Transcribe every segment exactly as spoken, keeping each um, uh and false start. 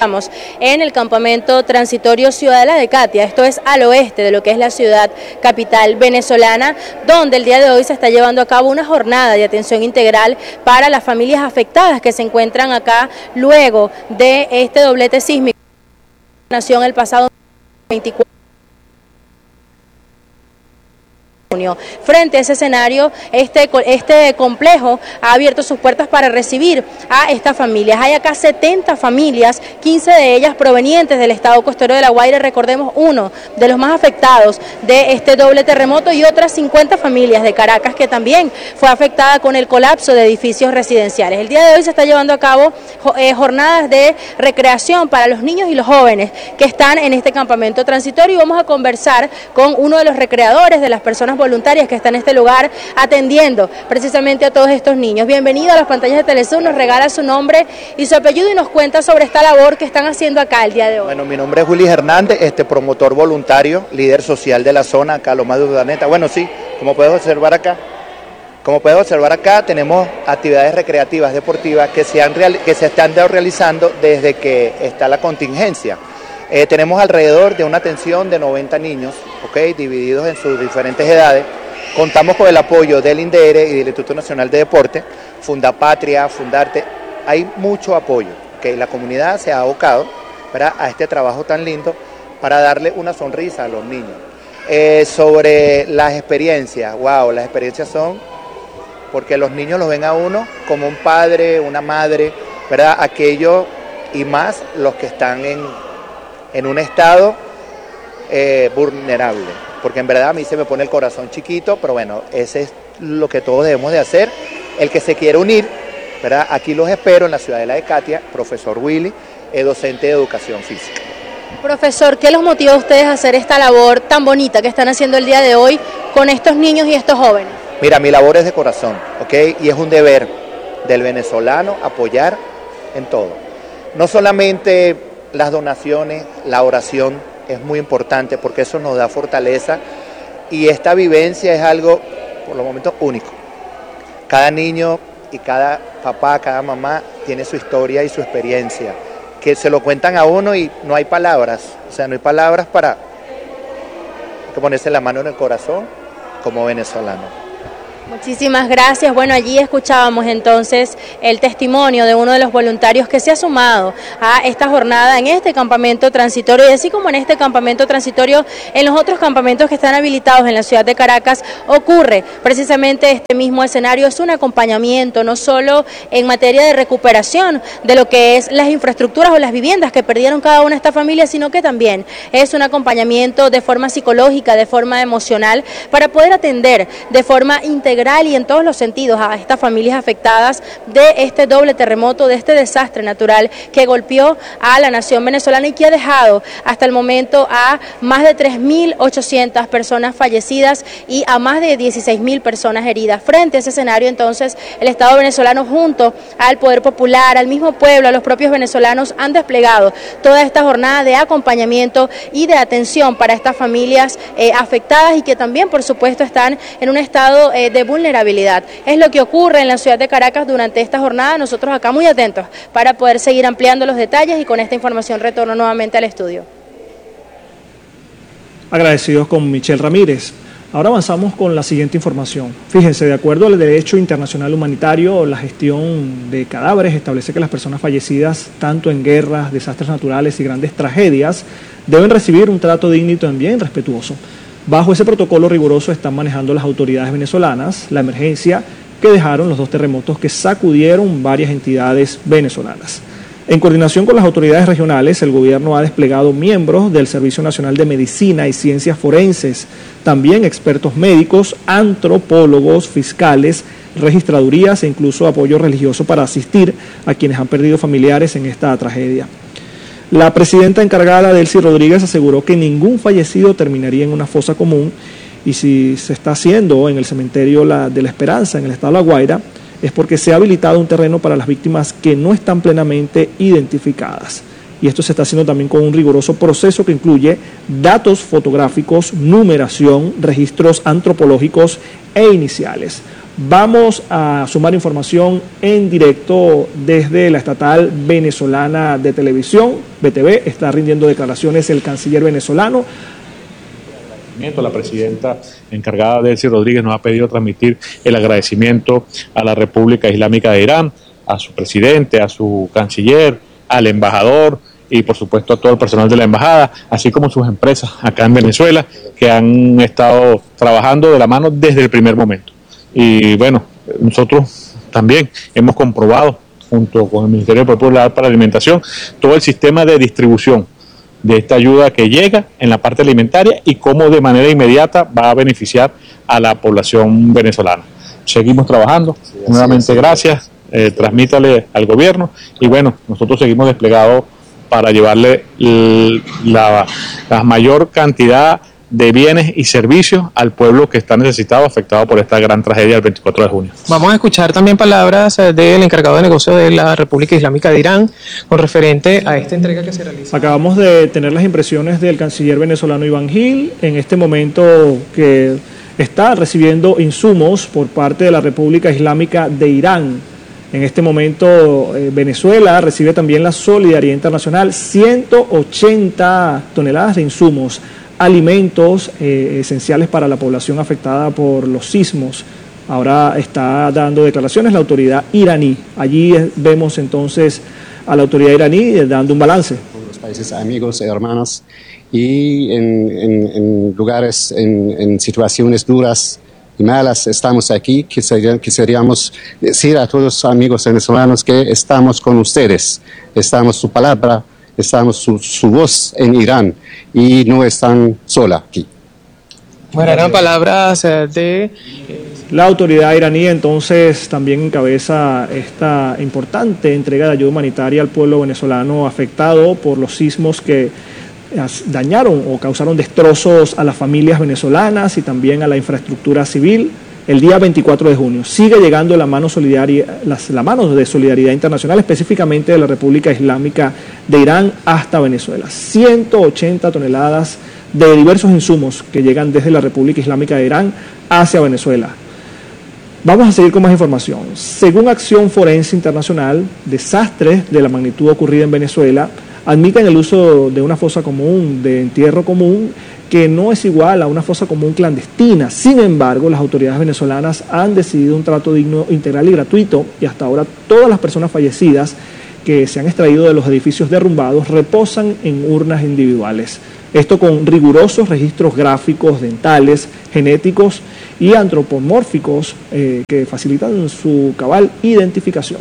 Estamos en el campamento transitorio Ciudadela de Catia, esto es al oeste de lo que es la ciudad capital venezolana, donde el día de hoy se está llevando a cabo una jornada de atención integral para las familias afectadas que se encuentran acá luego de este doblete sísmico que nació el pasado veinticuatro. Frente a ese escenario, este, este complejo ha abierto sus puertas para recibir a estas familias. Hay acá setenta familias, quince de ellas provenientes del estado costero de La Guaira, recordemos uno de los más afectados de este doble terremoto, y otras cincuenta familias de Caracas que también fue afectada con el colapso de edificios residenciales. El día de hoy se está llevando a cabo eh, jornadas de recreación para los niños y los jóvenes que están en este campamento transitorio, y vamos a conversar con uno de los recreadores, de las personas voluntarias que están en este lugar atendiendo precisamente a todos estos niños. Bienvenido a las pantallas de Telesur, nos regala su nombre y su apellido y nos cuenta sobre esta labor que están haciendo acá el día de hoy. Bueno, mi nombre es Willy Hernández, este promotor voluntario, líder social de la zona, acá Loma de Urdaneta. Bueno, sí, como puedes observar acá, como puedes observar acá, tenemos actividades recreativas, deportivas que se, han real, que se están realizando desde que está la contingencia. Eh, tenemos alrededor de una atención de noventa niños, okay, divididos en sus diferentes edades. Contamos con el apoyo del INDERE y del Instituto Nacional de Deporte, Fundapatria, Fundarte. Hay mucho apoyo, okay. La comunidad se ha abocado, ¿verdad?, a este trabajo tan lindo para darle una sonrisa a los niños. Eh, sobre las experiencias, wow, las experiencias son porque los niños los ven a uno como un padre, una madre, ¿verdad?, aquellos y más los que están en... en un estado eh, vulnerable, porque en verdad a mí se me pone el corazón chiquito, pero bueno, ese es lo que todos debemos de hacer. El que se quiere unir, ¿verdad?, aquí los espero en la Ciudadela de Catia, profesor Willy, eh, docente de educación física. Profesor, ¿qué los motiva a ustedes a hacer esta labor tan bonita que están haciendo el día de hoy con estos niños y estos jóvenes? Mira, mi labor es de corazón, ¿ok? Y es un deber del venezolano apoyar en todo. No solamente las donaciones, la oración es muy importante porque eso nos da fortaleza, y esta vivencia es algo, por los momentos, único. Cada niño y cada papá, cada mamá tiene su historia y su experiencia, que se lo cuentan a uno y no hay palabras, o sea, no hay palabras para hay que ponerse la mano en el corazón como venezolano. Muchísimas gracias. Bueno, allí escuchábamos entonces el testimonio de uno de los voluntarios que se ha sumado a esta jornada en este campamento transitorio, y así como en este campamento transitorio, en los otros campamentos que están habilitados en la ciudad de Caracas, ocurre precisamente este mismo escenario. Es un acompañamiento no solo en materia de recuperación de lo que es las infraestructuras o las viviendas que perdieron cada una de estas familias, sino que también es un acompañamiento de forma psicológica, de forma emocional, para poder atender de forma integral y en todos los sentidos a estas familias afectadas de este doble terremoto, de este desastre natural que golpeó a la nación venezolana y que ha dejado hasta el momento a más de tres mil ochocientas personas fallecidas y a más de dieciséis mil personas heridas. Frente a ese escenario, entonces, el Estado venezolano, junto al Poder Popular, al mismo pueblo, a los propios venezolanos, han desplegado toda esta jornada de acompañamiento y de atención para estas familias eh, afectadas, y que también, por supuesto, están en un estado eh, de vulnerabilidad. Es lo que ocurre en la ciudad de Caracas durante esta jornada. Nosotros acá muy atentos para poder seguir ampliando los detalles, y con esta información retorno nuevamente al estudio. Agradecidos con Michelle Ramírez. Ahora avanzamos con la siguiente información. Fíjense, de acuerdo al derecho internacional humanitario, la gestión de cadáveres establece que las personas fallecidas, tanto en guerras, desastres naturales y grandes tragedias, deben recibir un trato digno y también respetuoso. Bajo ese protocolo riguroso están manejando las autoridades venezolanas la emergencia que dejaron los dos terremotos que sacudieron varias entidades venezolanas. En coordinación con las autoridades regionales, el gobierno ha desplegado miembros del Servicio Nacional de Medicina y Ciencias Forenses, también expertos médicos, antropólogos, fiscales, registradurías e incluso apoyo religioso para asistir a quienes han perdido familiares en esta tragedia. La presidenta encargada, Delcy Rodríguez, aseguró que ningún fallecido terminaría en una fosa común, y si se está haciendo en el cementerio la, de la Esperanza, en el estado de La Guaira, es porque se ha habilitado un terreno para las víctimas que no están plenamente identificadas. Y esto se está haciendo también con un riguroso proceso que incluye datos fotográficos, numeración, registros antropológicos e iniciales. Vamos a sumar información en directo desde la estatal venezolana de televisión, B T V. Está rindiendo declaraciones el canciller venezolano. La presidenta encargada, Delcy Rodríguez, nos ha pedido transmitir el agradecimiento a la República Islámica de Irán, a su presidente, a su canciller, al embajador y por supuesto a todo el personal de la embajada, así como sus empresas acá en Venezuela, que han estado trabajando de la mano desde el primer momento. Y bueno, nosotros también hemos comprobado, junto con el Ministerio Popular para la Alimentación, todo el sistema de distribución de esta ayuda que llega en la parte alimentaria y cómo de manera inmediata va a beneficiar a la población venezolana. Seguimos trabajando, sí, nuevamente es, gracias, eh, transmítale al gobierno y bueno, nosotros seguimos desplegados para llevarle la, la mayor cantidad de bienes y servicios al pueblo que está necesitado, afectado por esta gran tragedia del veinticuatro de junio. Vamos a escuchar también palabras del encargado de negocios de la República Islámica de Irán con referente a esta entrega que se realiza. Acabamos de tener las impresiones del canciller venezolano Iván Gil, en este momento que está recibiendo insumos por parte de la República Islámica de Irán. En este momento eh, Venezuela recibe también la solidaridad internacional, ciento ochenta toneladas de insumos, alimentos eh, esenciales para la población afectada por los sismos. Ahora está dando declaraciones la autoridad iraní. Allí vemos entonces a la autoridad iraní dando un balance. Los países amigos y hermanos y en, en, en lugares, en, en situaciones duras y malas estamos aquí. Quisiéramos decir a todos los amigos venezolanos que estamos con ustedes, estamos su palabra, estamos su, su voz en Irán y no están sola aquí. Bueno, eran palabras de... La autoridad iraní entonces también encabeza esta importante entrega de ayuda humanitaria al pueblo venezolano afectado por los sismos que dañaron o causaron destrozos a las familias venezolanas y también a la infraestructura civil. El día veinticuatro de junio sigue llegando la mano solidaria, las la mano de solidaridad internacional, específicamente de la República Islámica de Irán hasta Venezuela. ciento ochenta toneladas de diversos insumos que llegan desde la República Islámica de Irán hacia Venezuela. Vamos a seguir con más información. Según Acción Forense Internacional, desastres de la magnitud ocurrida en Venezuela admiten el uso de una fosa común, de entierro común, que no es igual a una fosa común clandestina. Sin embargo, las autoridades venezolanas han decidido un trato digno, integral y gratuito, y hasta ahora todas las personas fallecidas que se han extraído de los edificios derrumbados reposan en urnas individuales. Esto con rigurosos registros gráficos, dentales, genéticos y antropomórficos eh, que facilitan su cabal identificación.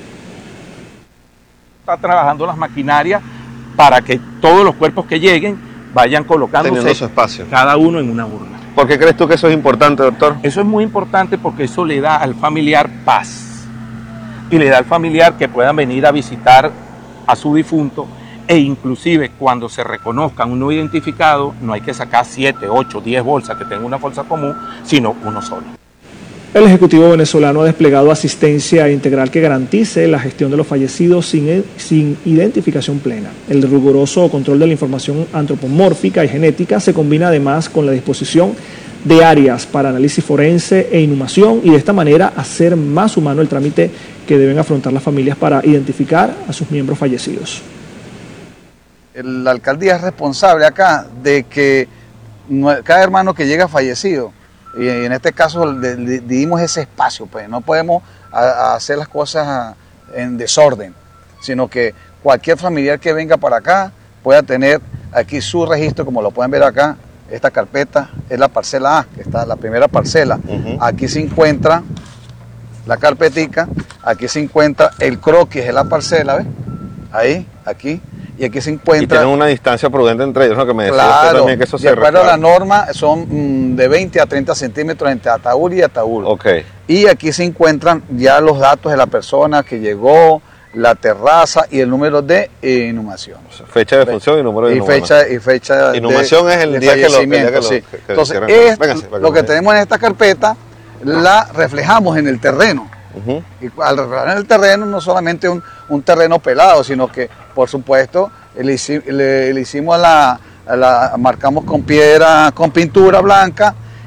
Está trabajando las maquinarias para que todos los cuerpos que lleguen vayan colocándose su espacio, cada uno en una urna. ¿Por qué crees tú que eso es importante, doctor? Eso es muy importante porque eso le da al familiar paz y le da al familiar que puedan venir a visitar a su difunto e inclusive cuando se reconozcan un no identificado no hay que sacar siete, ocho, diez bolsas que tengan una fosa común, sino uno solo. El Ejecutivo venezolano ha desplegado asistencia integral que garantice la gestión de los fallecidos sin, sin identificación plena. El riguroso control de la información antropomórfica y genética se combina además con la disposición de áreas para análisis forense e inhumación y de esta manera hacer más humano el trámite que deben afrontar las familias para identificar a sus miembros fallecidos. La alcaldía es responsable acá de que cada hermano que llega fallecido, y en este caso le, le dimos ese espacio, pues no podemos a, a hacer las cosas en desorden, sino que cualquier familiar que venga para acá pueda tener aquí su registro, como lo pueden ver acá. Esta carpeta es la parcela A, que está la primera parcela. Uh-huh. Aquí se encuentra la carpetica, aquí se encuentra el croquis de la parcela, ¿ves? Ahí, aquí. Y aquí se encuentra... Y tienen una distancia prudente entre ellos, ¿no? Que me decía claro, usted también que eso se de acuerdo recuerda. a la norma, son mm, de veinte a treinta centímetros entre ataúd y ataúd. Okay. Y aquí se encuentran ya los datos de la persona que llegó, la terraza y el número de inhumación. O sea, fecha de función y número de y inhumación. fecha, y fecha inhumación de, es el de día que lo, fallecimiento, el día que sí. lo, que, que Entonces, que es, Véngase, lo que tenemos en esta carpeta la reflejamos en el terreno. Uh-huh. Y al reflejar en el terreno, no solamente un, un terreno pelado, sino que, por supuesto, le, le, le hicimos la, la, marcamos con piedra, con pintura blanca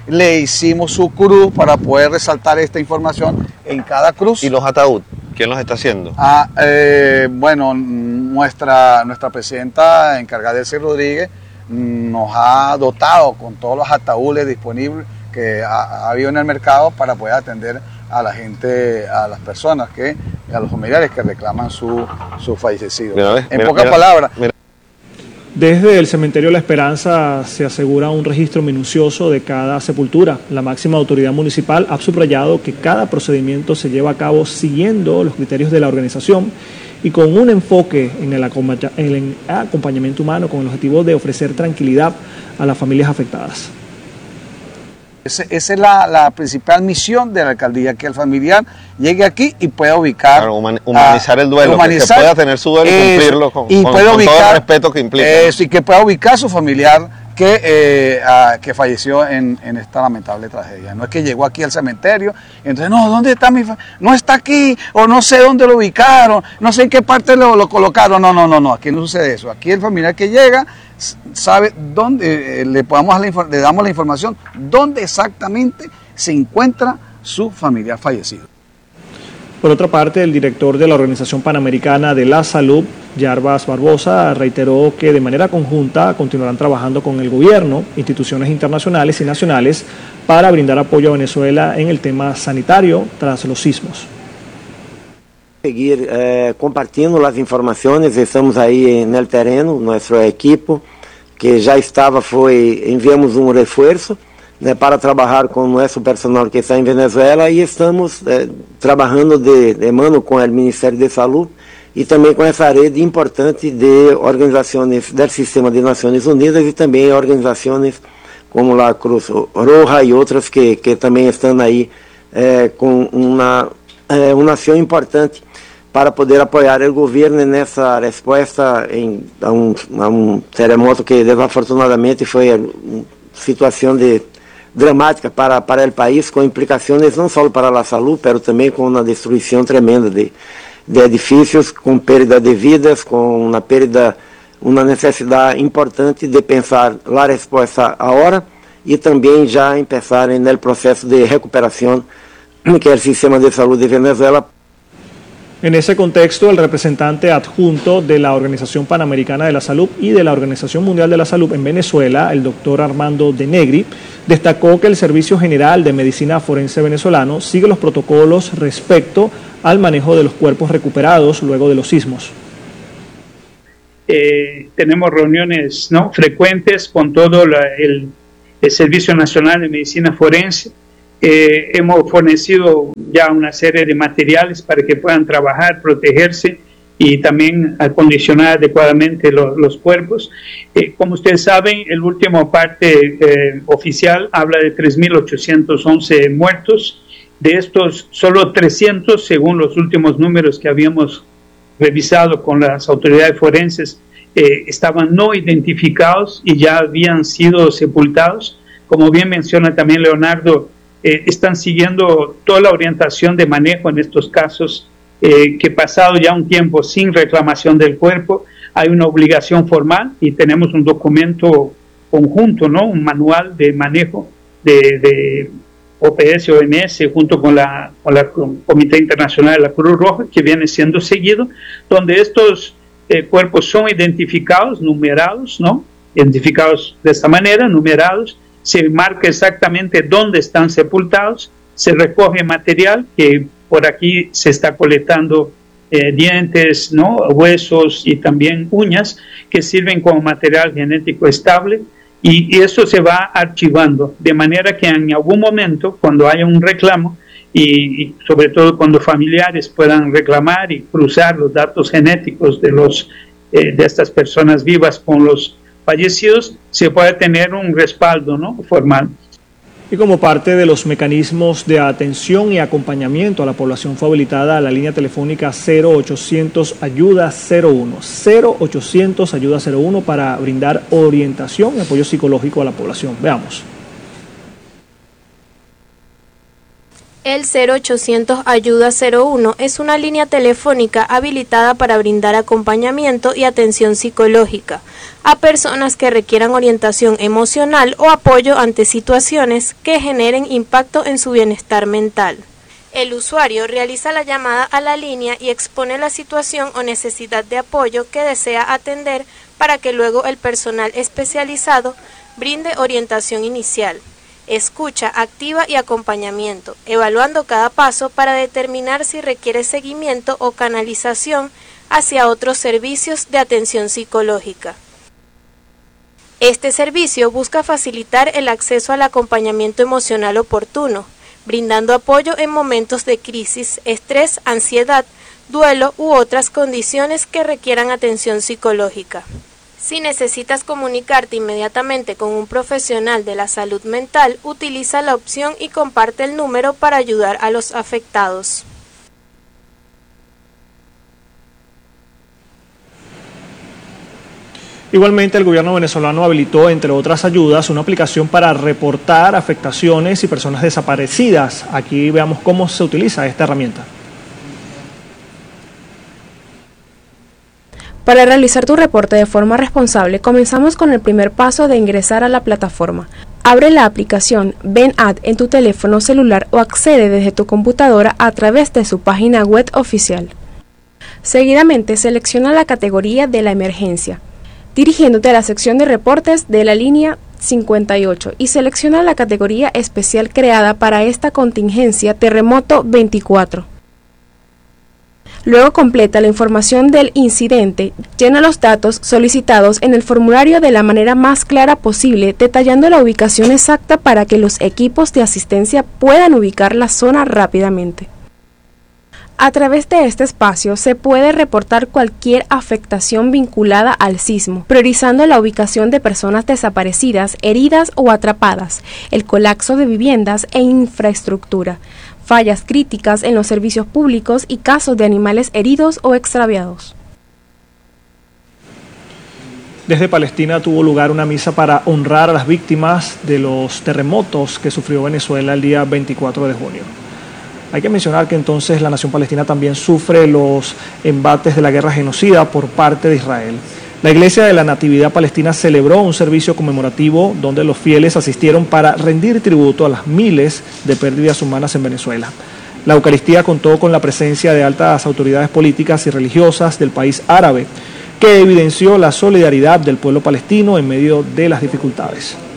le hicimos su cruz para poder resaltar esta información en cada cruz. ¿Y los ataúd? ¿Quién los está haciendo? Ah, eh, bueno, nuestra, nuestra presidenta encargada, Delcy Rodríguez, nos ha dotado con todos los ataúdes disponibles que ha, ha habido en el mercado para poder atender a la gente, a las personas, que, a los familiares que reclaman su, su fallecido. Mira, en mira, pocas mira, palabras. Mira. Desde el Cementerio La Esperanza se asegura un registro minucioso de cada sepultura. La máxima autoridad municipal ha subrayado que cada procedimiento se lleva a cabo siguiendo los criterios de la organización y con un enfoque en el acompañamiento humano con el objetivo de ofrecer tranquilidad a las familias afectadas. Esa es la, la principal misión de la alcaldía, que el familiar llegue aquí y pueda ubicar... Claro, humanizar a, el duelo, humanizar, que pueda tener su duelo y cumplirlo con, y con, pueda con ubicar, todo el respeto que implica. Eso, y que pueda ubicar a su familiar que, eh, a, que falleció en, en esta lamentable tragedia. No es que llegó aquí al cementerio, entonces, no, ¿dónde está mi familia? No está aquí, o no sé dónde lo ubicaron, no sé en qué parte lo, lo colocaron. No, no, no, no, aquí no sucede eso. Aquí el familiar que llega sabe dónde, eh, le, podamos la, le damos la información dónde exactamente se encuentra su familiar fallecido. Por otra parte, el director de la Organización Panamericana de la Salud, Jarbas Barbosa, reiteró que de manera conjunta continuarán trabajando con el gobierno, instituciones internacionales y nacionales para brindar apoyo a Venezuela en el tema sanitario tras los sismos. Seguir eh, compartiendo las informaciones, estamos ahí en el terreno, nuestro equipo que ya estaba, fue, enviamos un refuerzo, né, para trabalhar com o nosso personal que está em Venezuela, e estamos eh, trabalhando de, de mano com o Ministério de Saúde e também com essa rede importante de organizações do Sistema de Nações Unidas e também organizações como a Cruz Roja e outras que, que também estão aí eh, com uma, eh, uma ação importante para poder apoiar o governo nessa resposta em, a, um, a um terremoto que desafortunadamente foi uma situação de dramática para, para o país, com implicações não só para a saúde, mas também com uma destruição tremenda de, de edifícios, com perda de vidas, com uma perda, uma necessidade importante de pensar a resposta agora e também já começar no processo de recuperação que é o sistema de saúde de Venezuela. En ese contexto, el representante adjunto de la Organización Panamericana de la Salud y de la Organización Mundial de la Salud en Venezuela, el doctor Armando De Negri, destacó que el Servicio General de Medicina Forense venezolano sigue los protocolos respecto al manejo de los cuerpos recuperados luego de los sismos. Eh, tenemos reuniones, ¿no?, frecuentes con todo la, el, el Servicio Nacional de Medicina Forense. Eh, hemos fornecido ya una serie de materiales para que puedan trabajar, protegerse y también acondicionar adecuadamente lo, los cuerpos. Eh, como ustedes saben, el último parte eh, oficial habla de tres mil ochocientos once muertos. De estos, solo trescientos, según los últimos números que habíamos revisado con las autoridades forenses, eh, estaban no identificados y ya habían sido sepultados. Como bien menciona también Leonardo, Eh, están siguiendo toda la orientación de manejo en estos casos, eh, que pasado ya un tiempo sin reclamación del cuerpo, hay una obligación formal y tenemos un documento conjunto, ¿no?, un manual de manejo de, de O P S, O M S, junto con la, con la Comité Internacional de la Cruz Roja, que viene siendo seguido, donde estos eh, cuerpos son identificados, numerados, ¿no?, identificados de esta manera, numerados, se marca exactamente dónde están sepultados, se recoge material que por aquí se está colectando, eh, dientes, ¿no?, huesos y también uñas que sirven como material genético estable, y, y eso se va archivando, de manera que en algún momento, cuando haya un reclamo, y, y sobre todo cuando familiares puedan reclamar y cruzar los datos genéticos de, los, eh, de estas personas vivas con los fallecidos, se puede tener un respaldo, ¿no?, formal. Y como parte de los mecanismos de atención y acompañamiento a la población fue habilitada la línea telefónica cero ochocientos ayuda cero uno, cero ochocientos ayuda cero uno, para brindar orientación y apoyo psicológico a la población. Veamos. El cero ochocientos Ayuda cero uno es una línea telefónica habilitada para brindar acompañamiento y atención psicológica a personas que requieran orientación emocional o apoyo ante situaciones que generen impacto en su bienestar mental. El usuario realiza la llamada a la línea y expone la situación o necesidad de apoyo que desea atender para que luego el personal especializado brinde orientación inicial, escucha activa y acompañamiento, evaluando cada paso para determinar si requiere seguimiento o canalización hacia otros servicios de atención psicológica. Este servicio busca facilitar el acceso al acompañamiento emocional oportuno, brindando apoyo en momentos de crisis, estrés, ansiedad, duelo u otras condiciones que requieran atención psicológica. Si necesitas comunicarte inmediatamente con un profesional de la salud mental, utiliza la opción y comparte el número para ayudar a los afectados. Igualmente, el gobierno venezolano habilitó, entre otras ayudas, una aplicación para reportar afectaciones y personas desaparecidas. Aquí veamos cómo se utiliza esta herramienta. Para realizar tu reporte de forma responsable, comenzamos con el primer paso de ingresar a la plataforma. Abre la aplicación VenAd en tu teléfono celular o accede desde tu computadora a través de su página web oficial. Seguidamente, selecciona la categoría de la emergencia, dirigiéndote a la sección de reportes de la línea cincuenta y ocho y selecciona la categoría especial creada para esta contingencia terremoto veinticuatro. Luego completa la información del incidente, llena los datos solicitados en el formulario de la manera más clara posible, detallando la ubicación exacta para que los equipos de asistencia puedan ubicar la zona rápidamente. A través de este espacio se puede reportar cualquier afectación vinculada al sismo, priorizando la ubicación de personas desaparecidas, heridas o atrapadas, el colapso de viviendas e infraestructura, fallas críticas en los servicios públicos y casos de animales heridos o extraviados. Desde Palestina tuvo lugar una misa para honrar a las víctimas de los terremotos que sufrió Venezuela el día veinticuatro de junio. Hay que mencionar que entonces la nación palestina también sufre los embates de la guerra genocida por parte de Israel. La Iglesia de la Natividad Palestina celebró un servicio conmemorativo donde los fieles asistieron para rendir tributo a las miles de pérdidas humanas en Venezuela. La Eucaristía contó con la presencia de altas autoridades políticas y religiosas del país árabe, que evidenció la solidaridad del pueblo palestino en medio de las dificultades.